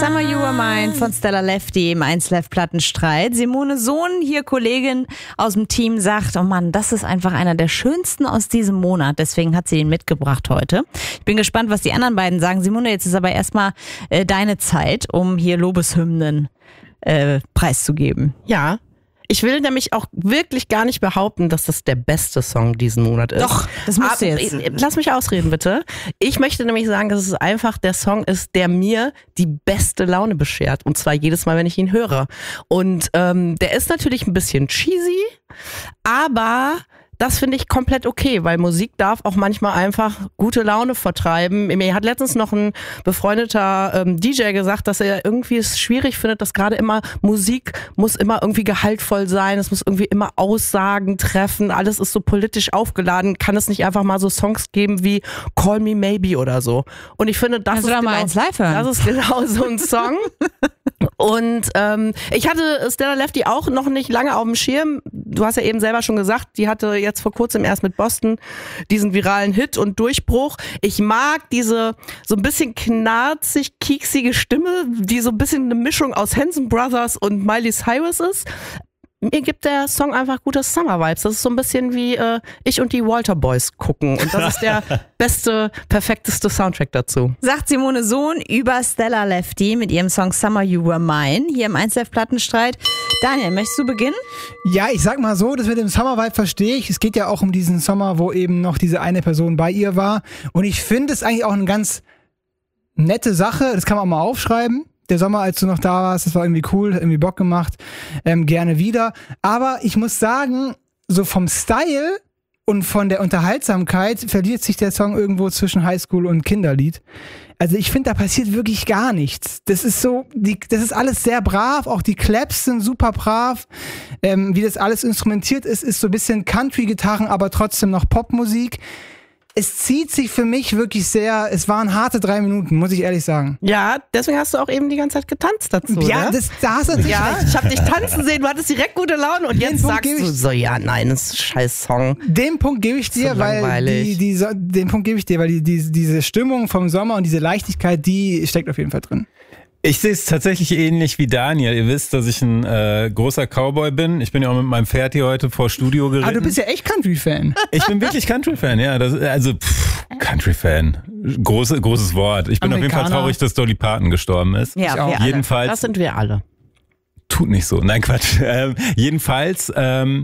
Summer You Were Mine von Stella Lefty im 1Live-Plattenstreit. Simone Sohn, hier Kollegin aus dem Team, sagt, oh Mann, das ist einfach einer der schönsten aus diesem Monat. Deswegen hat sie ihn mitgebracht heute. Ich bin gespannt, was die anderen beiden sagen. Simone, jetzt ist aber erstmal deine Zeit, um hier Lobeshymnen preiszugeben. Ja. Ich will nämlich auch wirklich gar nicht behaupten, dass das der beste Song diesen Monat ist. Doch, das musst du jetzt. Lass mich ausreden, bitte. Ich möchte nämlich sagen, dass es einfach der Song ist, der mir die beste Laune beschert. Und zwar jedes Mal, wenn ich ihn höre. Und der ist natürlich ein bisschen cheesy, aber das finde ich komplett okay, weil Musik darf auch manchmal einfach gute Laune vertreiben. Mir hat letztens noch ein befreundeter DJ gesagt, dass er irgendwie es schwierig findet, dass gerade immer Musik muss immer irgendwie gehaltvoll sein, es muss irgendwie immer Aussagen treffen, alles ist so politisch aufgeladen. Kann es nicht einfach mal so Songs geben wie Call Me Maybe oder so? Und ich finde, das ist genau so ein Song. Und ich hatte Stella Lefty auch noch nicht lange auf dem Schirm. Du hast ja eben selber schon gesagt, die hatte jetzt vor kurzem erst mit Boston diesen viralen Hit und Durchbruch. Ich mag diese so ein bisschen knarzig, kieksige Stimme, die so ein bisschen eine Mischung aus Hanson Brothers und Miley Cyrus ist. Mir gibt der Song einfach gute Summer-Vibes. Das ist so ein bisschen wie ich und die Walter Boys gucken. Und das ist der beste, perfekteste Soundtrack dazu. Sagt Simone Sohn über Stella Lefty mit ihrem Song Summer You Were Mine hier im 1Live-Plattenstreit. Daniel, möchtest du beginnen? Ja, ich sag mal so, das mit dem Summer-Vibe verstehe ich. Es geht ja auch um diesen Sommer, wo eben noch diese eine Person bei ihr war. Und ich finde es eigentlich auch eine ganz nette Sache. Das kann man auch mal aufschreiben. Der Sommer, als du noch da warst, das war irgendwie cool, irgendwie Bock gemacht, gerne wieder. Aber ich muss sagen, so vom Style und von der Unterhaltsamkeit verliert sich der Song irgendwo zwischen Highschool und Kinderlied. Also ich finde, da passiert wirklich gar nichts. Das ist so, das ist alles sehr brav, auch die Claps sind super brav. Wie das alles instrumentiert ist so ein bisschen Country-Gitarren, aber trotzdem noch Popmusik. Es zieht sich für mich wirklich sehr, es waren harte 3 Minuten, muss ich ehrlich sagen. Ja, deswegen hast du auch eben die ganze Zeit getanzt dazu. Ja, ne? da hast du natürlich recht. Ich habe dich tanzen sehen, du hattest direkt gute Laune und jetzt sagst du so, ja, nein, das ist ein scheiß Song. Den Punkt gebe ich dir, weil diese Stimmung vom Sommer und diese Leichtigkeit, die steckt auf jeden Fall drin. Ich sehe es tatsächlich ähnlich wie Daniel. Ihr wisst, dass ich ein großer Cowboy bin. Ich bin ja auch mit meinem Pferd hier heute vor Studio geritten. Ah, du bist ja echt Country-Fan. Ich bin wirklich Country-Fan, ja. Country-Fan. Großes Wort. Ich bin auf jeden Fall traurig, dass Dolly Parton gestorben ist. Ja, wir jedenfalls. Das sind wir alle. Tut nicht so. Nein, Quatsch. Jedenfalls,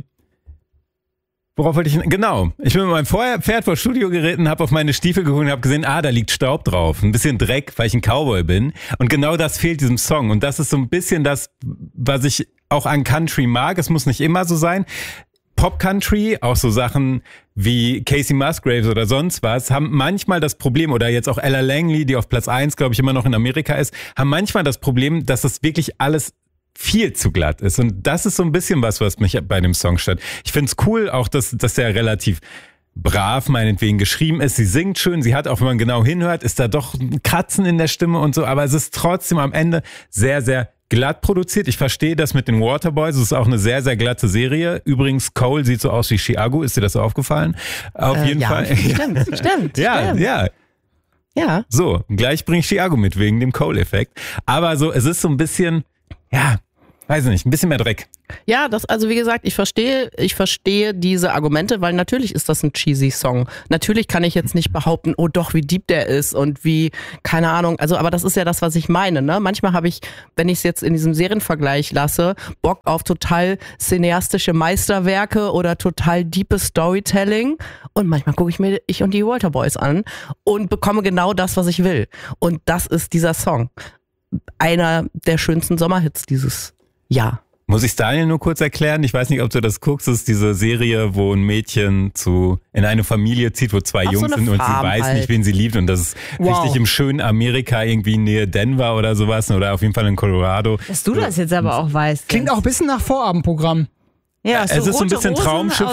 worauf wollte ich? Genau. Ich bin mit meinem Pferd vor Studio geritten, habe auf meine Stiefel geguckt und habe gesehen, da liegt Staub drauf. Ein bisschen Dreck, weil ich ein Cowboy bin. Und genau das fehlt diesem Song. Und das ist so ein bisschen das, was ich auch an Country mag. Es muss nicht immer so sein. Pop-Country, auch so Sachen wie Casey Musgraves oder sonst was, haben manchmal das Problem, oder jetzt auch Ella Langley, die auf Platz 1, glaube ich, immer noch in Amerika ist, haben manchmal das Problem, dass das wirklich alles viel zu glatt ist. Und das ist so ein bisschen was mich bei dem Song stört. Ich finde es cool, auch dass der relativ brav meinetwegen geschrieben ist. Sie singt schön, sie hat auch, wenn man genau hinhört, ist da doch ein Kratzen in der Stimme und so, aber es ist trotzdem am Ende sehr, sehr glatt produziert. Ich verstehe das mit den Waterboys. Es ist auch eine sehr, sehr glatte Serie. Übrigens, Cole sieht so aus wie Chiago. Ist dir das aufgefallen? Auf jeden Fall. Stimmt. Ja. So, gleich bringe ich Chiago mit, wegen dem Cole-Effekt. Aber so, es ist so ein bisschen, weiß ich nicht, ein bisschen mehr Dreck. Ja, also wie gesagt, ich verstehe diese Argumente, weil natürlich ist das ein cheesy Song. Natürlich kann ich jetzt nicht behaupten, oh doch, wie deep der ist und wie, keine Ahnung, also aber das ist ja das, was ich meine, ne? Manchmal habe ich, wenn ich es jetzt in diesem Serienvergleich lasse, Bock auf total cineastische Meisterwerke oder total deepes Storytelling und manchmal gucke ich mir Ich und die Walter Boys an und bekomme genau das, was ich will. Und das ist dieser Song. Einer der schönsten Sommerhits dieses Jahr. Muss ich Daniel nur kurz erklären? Ich weiß nicht, ob du das guckst. Das ist diese Serie, wo ein Mädchen in eine Familie zieht, wo 2 Jungs sind und sie weiß nicht, wen sie liebt. Und das ist richtig im schönen Amerika, irgendwie Nähe Denver oder sowas. Oder auf jeden Fall in Colorado. Dass du das jetzt aber auch weißt. Klingt auch ein bisschen nach Vorabendprogramm. Ja, es ist so ein bisschen Traumschiff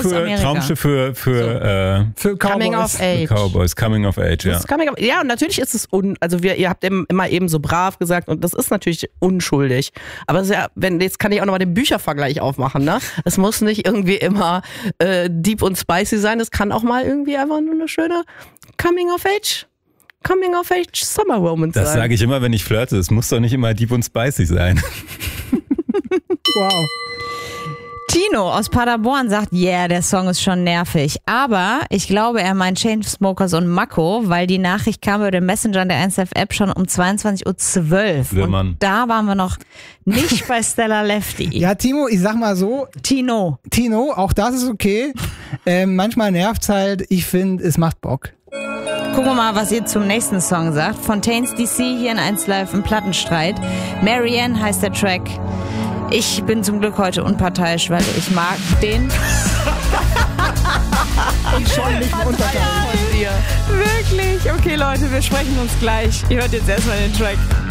für Coming of Age. Cowboys, Coming of Age, ja. Ja, und natürlich ist es ihr habt immer eben so brav gesagt und das ist natürlich unschuldig. Aber es ist ja, jetzt kann ich auch nochmal den Büchervergleich aufmachen, ne? Es muss nicht irgendwie immer deep und spicy sein, es kann auch mal irgendwie einfach nur eine schöne Coming of Age Coming-of-Age-Summer-Romance sein. Das sage ich immer, wenn ich flirte. Es muss doch nicht immer deep und spicy sein. Wow. Tino aus Paderborn sagt, der Song ist schon nervig. Aber ich glaube, er meint Chainsmokers und Mako, weil die Nachricht kam über den Messenger in der 1Live-App schon um 22.12 Uhr. Und da waren wir noch nicht bei Stella Lefty. Ja, Timo, ich sag mal so. Tino, Auch das ist okay. Manchmal nervt's halt. Ich finde, es macht Bock. gucken wir mal, was ihr zum nächsten Song sagt. Fontaines DC hier in 1Live im Plattenstreit. Marianne heißt der Track. Ich bin zum Glück heute unparteiisch, weil ich mag den. Ich schon nicht Wirklich? Okay, Leute, wir sprechen uns gleich. Ihr hört jetzt erstmal den Track.